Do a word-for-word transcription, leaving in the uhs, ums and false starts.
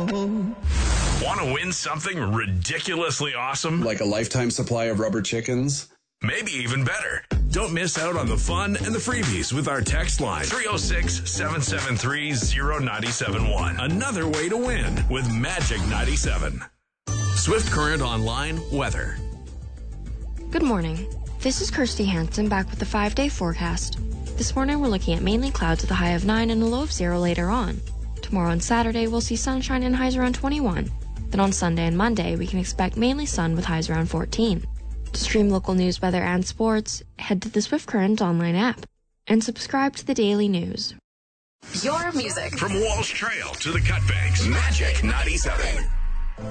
Want to win something ridiculously awesome? Like a lifetime supply of rubber chickens? Maybe even better. Don't miss out on the fun and the freebies with our text line three oh six, seven seven three, oh nine seven one. Another way to win with Magic ninety-seven. Swift Current Online weather. Good morning. This is Kirsty Hansen back with the five-day forecast. This morning we're looking at mainly clouds with a high of nine and a low of zero later on. Tomorrow and Saturday we'll see sunshine and highs around twenty-one. Then on Sunday and Monday we can expect mainly sun with highs around fourteen. To stream local news, weather, and sports, head to the Swift Current online app and subscribe to the daily news. Your music. From Walsh Trail to the Cutbanks, Magic ninety-seven.